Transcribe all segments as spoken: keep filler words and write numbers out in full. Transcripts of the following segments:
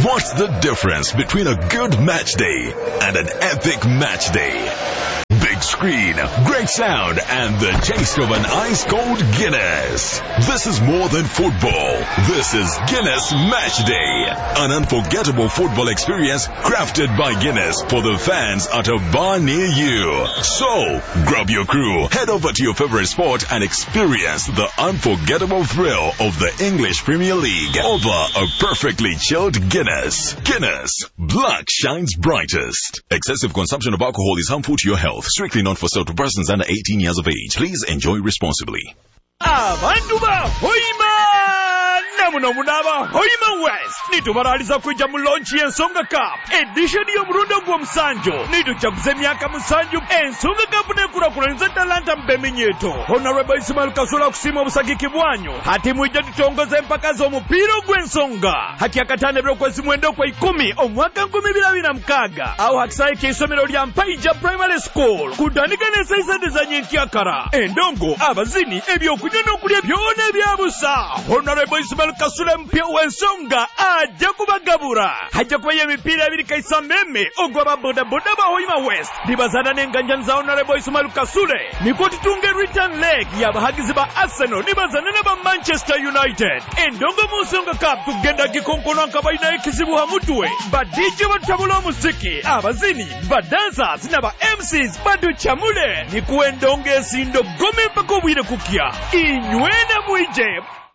What's the difference between a good match day and an epic match day? Big screen, great sound, and the taste of an ice-cold Guinness. This is more than football. This is Guinness Match Day. An unforgettable football experience crafted by Guinness for the fans at a bar near you. So, grab your crew, head over to your favorite sport and experience the unforgettable thrill of the English Premier League over a perfectly chilled Guinness. Guinness, black shines brightest. Excessive consumption of alcohol is harmful to your health. Strictly not for sale to persons under eighteen years of age. Please enjoy responsibly. Abantu ba Hoima namuno munaba Hoima West nitubaraliza kuja mu launch y'Ensonga Cup edition y'omurundo gw'omusanju nitujaguza emyaka musanju Ensonga Cup nekulakulaniza talanta mbeminyeto Honorable Ismail Kasula kusima obusagiki bwanyu hati mwijja tutongoza empaka z'omupiira gw'ensonga hati akatandibwa okwezi mwenda okwa ikumi omwaka nkumi bbiri abiri na mukaaga awo hakisayi k'isomero lya Mpaija Primary School kutandika n'ensayisa za nyenkyakara endongo abazini ebyokunywa n'okulya byona ebyabusa Honorable Ismail Kasula mpya w'ensonga ajja kubagabura hajja kubayo emipiira ebiri kaisa meme ogw'aba bodaboda ba Hoima West libazana n'enganjani za Honorable Ismail Kasule niko tutunge return leg y'abahagizi ba Arsenal nibazana n'aba Manchester United endongo mu Nsonga Cup tugenda gikonkono nkabalina ekizibu hamutwe ba D J batabula omuziki abazini ba dancers n'aba M Cs baduchamule niku endongo esindo gome mpaka obwire kukya inywena mwije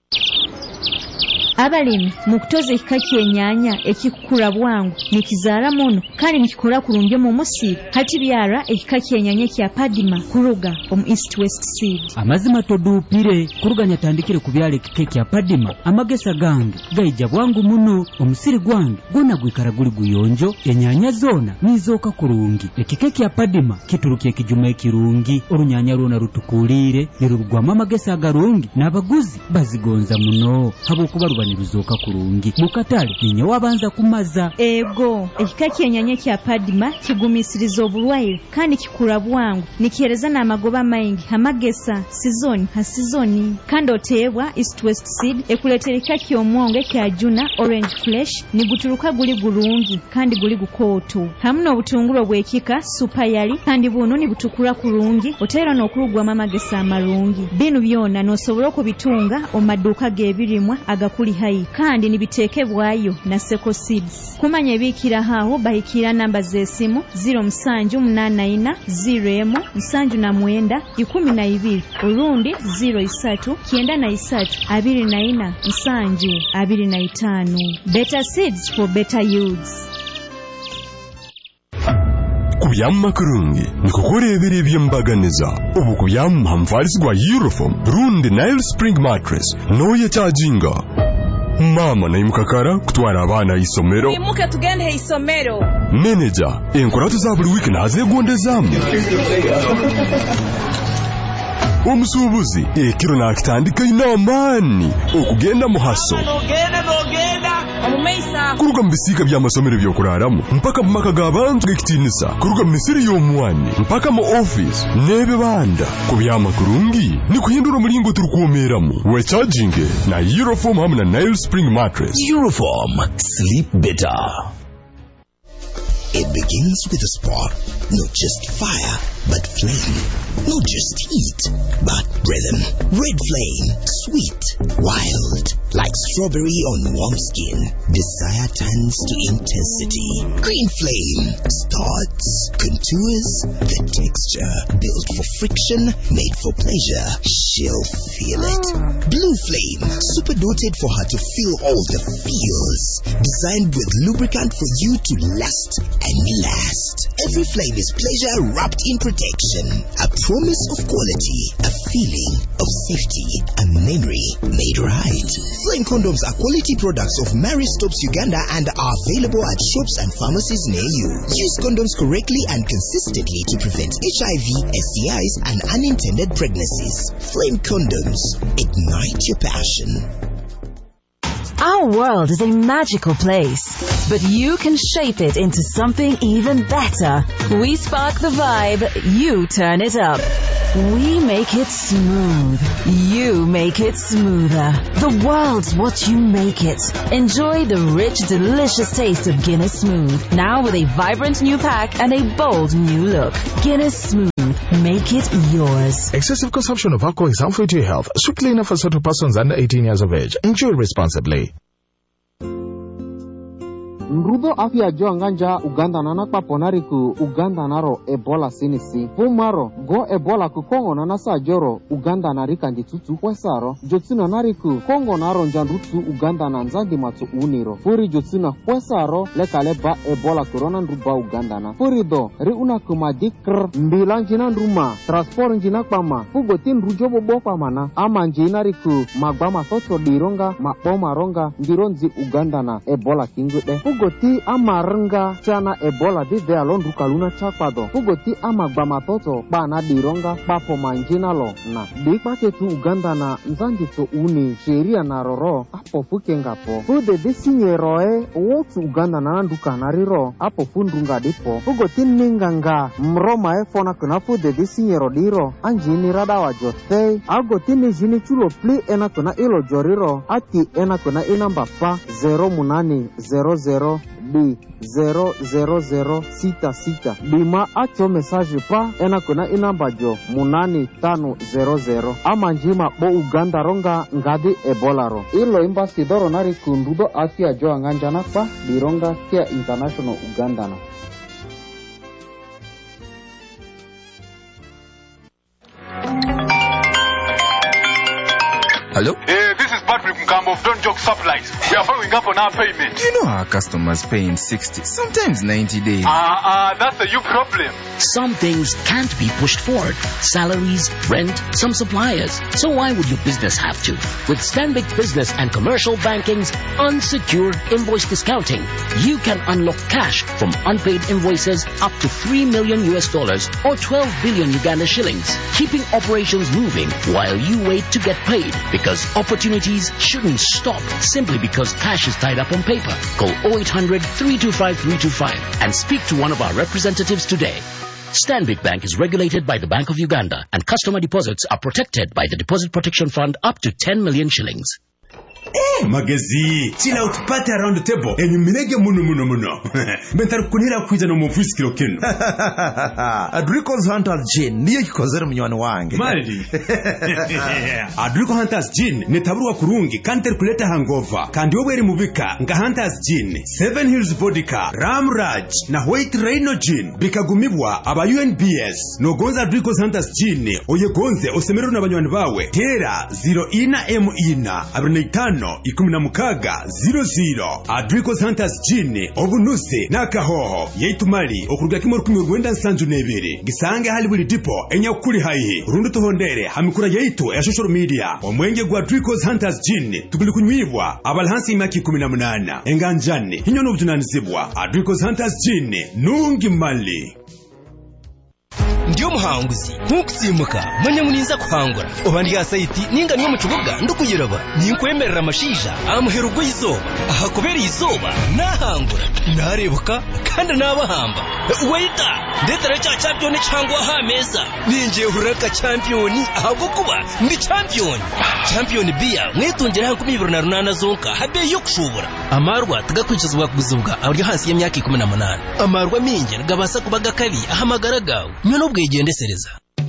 abalimi mukutoza ekika ky'ennyanya ekikula bwangu nikizaala muno kandi nikikola kulungi mu musiru hati byara ekika ky'ennyanya kya Padima kuruga omu East West Seed amazima toduupire kuruganya tandikire ku byala ekika kya Padima amagesa gange gayija bwangu muno omusiri gwange gwona gwikara guli guyonjo ennyanya zoona nizooka kulungi ekika kya Padima kitulukya ekijuma ekirungi olunyanya lwona lutukuulire nirugwamu amagesa agalungi n'abaguzi bazigonza muno habwokuba niruzoka kurungi mukatale ninye wabanza kumaza ego ekika ky'ennyanya kya Padima kigumisiriza obulwaire kandi kikula bwangu nikihereza n'amagoba maingi amagesa sizoni ha sizoni kandi oteebwa East West Seed ekuleetera ekika ky'omwonge kya Juna Orange Flesh nigutuluka guli gulungi kandi guli gukooto hamu n'obutungulu bw'ekika Super Yali kandi buno nibutukula kulungi oteera n'okulugwamu amagesa amalungi binu byona n'osobola okubitunga omaduuka g'ebirimwa agakuli hai kandi nibiteekebwayo na Seko Seeds kumanya ebiikira haawo bahikira namba z'essimu zero musanju munaana ina zero emu musanju na mwenda ikumi na ibiri olundi zero isatu kyenda na isatu abiri na ina musanju abiri na itaano. Better Seeds for better yields. Kubyamma kurungi nikukora ebiri ebyembaganiza obu kubyamma hamfarisibwa Eurofoam rundi Nile Spring Mattress noye charginga mama na imukakara kutwara abana isomero imuke tugende he isomero manager enkora tuza buri week nazegondezamwe omusubuzi ekiro nakitandika inamani okugenda muhaso nogenda nogenda omumeisa kuruga mbisika byamasomero byokuraramo mpaka mumaka gabantu gekitinisa kuruga misiri y'omwani mpaka mu office nebe banda kubyama kurungi ni kuhindura mulingo turukumeramo we charging na Eurofoam hamwe na Nile Spring Mattress. Eurofoam, sleep better. It begins with a spark, not just fire, but flame. Not just heat, but rhythm. Red flame, sweet, wild, like strawberry on warm skin. Desire turns to intensity. Green flame starts, contours, the texture. Built for friction, made for pleasure. She'll feel it. Blue flame, super doted for her to feel all the feels. Designed with lubricant for you to last and last. Every flame is pleasure wrapped in protection. A promise of quality, a feeling of safety, a memory made right. Flame condoms are quality products of Mary Stopes Uganda and are available at shops and pharmacies near you. Use condoms correctly and consistently to prevent H I V, S T Is, and unintended pregnancies. Flame condoms. Ignite your passion. Our world is a magical place, but you can shape it into something even better. We spark the vibe, you turn it up. We make it smooth, you make it smoother. The world's what you make it. Enjoy the rich, delicious taste of Guinness Smooth, now with a vibrant new pack and a bold new look. Guinness Smooth, make it yours. Excessive consumption of alcohol is harmful to your health. Strictly enough for certain persons under eighteen years of age. Enjoy responsibly. Nrudo afya jo nganja Uganda nana paponariku Uganda naro Ebola sinisi. Fumaro go Ebola ku Kongo nana sa joro Uganda narika ngitutu kwesaro. Jotsina nariku Kongo naro njandutu Uganda na nzandi matu uniro. Furi jotsina kwesaro lekale ba Ebola corona nruba Uganda na. Furi do ri una kumadikr mbila njina nruma transport njina kpama. Fugo tin rujobo bo pamana ama njina riku magbama soto dironga mapoma ronga ndironzi Uganda na Ebola kingude. Fugoti amarenga chana Ebola di de alondu kaluna chakpado. Fugoti amagbamatoto bana dironga papo manjina lo na dikpake tu Uganda na nzanjito uni sheria na roro apo fukengapo. Fude disinye roe wotu Uganda na nanduka nariro apo fundunga dipo. Fugoti ninganga mroma e fona kuna fude disinye rodiro anjini rada wa jote. Agoti ni jini chulo pli ena kuna ilo joriro ati ena kuna inamba pa zero munani zero zero B zero zero zero sita sita. Bima acho message pa ena kuna inamba jo munani tano zero zero. Ama njima bo Uganda ronga ngadi Ebola ro. Ilo embassy doro nari kundudo afya jo anganjana pa dironga kia international Uganda na. Hello? Hey, this is Patrick Mkambo of Don't Joke Supplies. We are following up on our payment. Do you know our customers pay in sixty, sometimes ninety days? Ah, uh, uh, that's a you problem. Some things can't be pushed forward. Salaries, rent, some suppliers. So why would your business have to? With Stanbic Business and Commercial Banking's unsecured invoice discounting, you can unlock cash from unpaid invoices up to three million U S dollars or twelve billion Uganda shillings, keeping operations moving while you wait to get paid. Because opportunities shouldn't stop simply because cash is tied up on paper. Call oh eight hundred, three two five, three two five and speak to one of our representatives today. Stanbic Bank is regulated by the Bank of Uganda and customer deposits are protected by the Deposit Protection Fund up to ten million shillings. Eh, magezi, chila utupate around the table. Enyu minege munu munu munu. Bentaru kunira kuja no mufisi kilo kenu. Adrico's Hunters Gin, niye kikozero mnywana wange. Maridi. Adrico Hunters Gin, netabruwa kurungi, kanter kuleta hangover. Kandi weweri mubika, nga Hunters Gin, Seven Hills Vodka, Ram Raj, na White Rhino Gin. Bikagumibwa, aba U N B S. No gonza Adrico's Hunters Gin, oye gonze, osemeru na banywani bawe. Tera, zero ina emu ina, abreneitano. Ikumi na mukaga zero zero. Adrico's Hunters Gin obunuse nakahoho yeitumali okuruga kimoro kumwe gwenda nsanju nebere gisange hali buli dipo enya kuri hayi rundu tuhondere hamikura yeitu ya social media omwenge gwa Adrico's Hunters Gin tuguli kunywibwa abalhansi imaki kumi na munana enganjane hinyo n'obujunanizibwa. Adrico's Hunters Gin nungi mali. Ndiyo muhanguzi nkukusimuka manya muninza kuhangura obandi ya saiti ninga niyo mu kibuga ndukuyiraba ninkwemerera amashisha amuhera ubwo izuba aha kubera izuba nahangura narebuka kandi nabahamba waita ndetera cya champion cyangwa ha meza ninje huraka champion ahubwo kuba ndi champion champion bia mwitungera hankumi ibiro na runana zonka habe yo kushubura amarwa tugakwicizwa kuguzubwa abyo hasi y'imyaka ikumi na munani amarwa minge gabasa kubaga kabi ahamagara gawe none ubwigendesereza.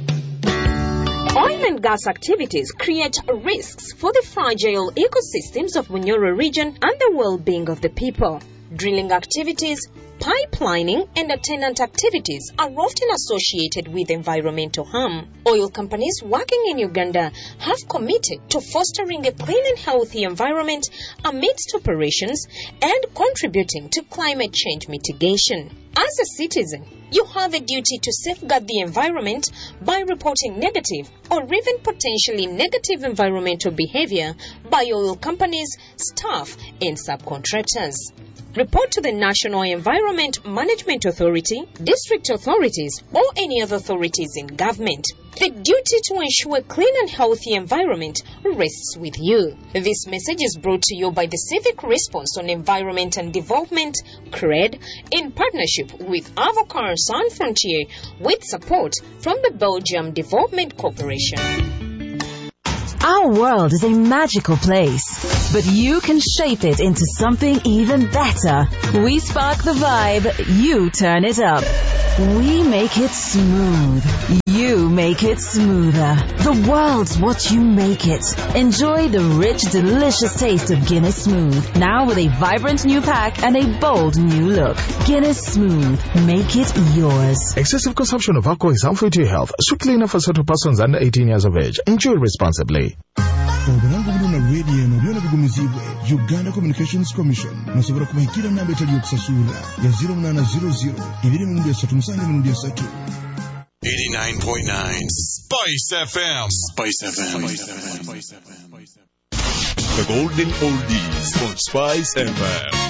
Oil and gas activities create risks for the fragile ecosystems of Bunyoro region and the well-being of the people. Drilling activities, pipelining, and attendant activities are often associated with environmental harm. Oil companies working in Uganda have committed to fostering a clean and healthy environment amidst operations and contributing to climate change mitigation. As a citizen, you have a duty to safeguard the environment by reporting negative or even potentially negative environmental behavior by oil companies, staff, and subcontractors. report to the National Environment Management Authority, district authorities, or any other authorities in government. The duty to ensure a clean and healthy environment rests with you. This message is brought to you by the Civic Response on Environment and Development, C R E D, in partnership with Avocar Sans Frontier, with support from the Belgium Development Corporation. Our world is a magical place, but you can shape it into something even better. We spark the vibe, you turn it up. We make it smooth. You make it smoother. The world's what you make it. Enjoy the rich, delicious taste of Guinness Smooth. Now with a vibrant new pack and a bold new look. Guinness Smooth. Make it yours. Excessive consumption of alcohol is harmful to your health. Strictly enough for certain persons under eighteen years of age. Enjoy responsibly. Obulangu buno na radio no byona bigumizibwe Uganda Communications Commission nosobora kubahikira namba etali yokusasula ya zero nine zero zero ibiri mu ndya musange mu ndya satu. eighty-nine point nine Spice F M. Spice F M. The golden oldies on Spice F M.